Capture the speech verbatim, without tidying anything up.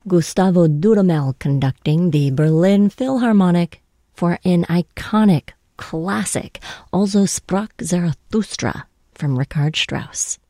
Gustavo Dudamel conducting the Berlin Philharmonic for an iconic classic, Also sprach Zarathustra, from Richard Strauss.